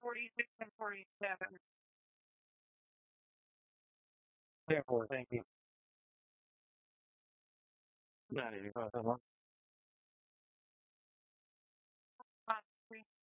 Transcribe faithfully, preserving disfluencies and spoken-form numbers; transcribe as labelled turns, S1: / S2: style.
S1: forty-six and forty-seven.
S2: Therefore, thank you. Not even.
S1: On screen.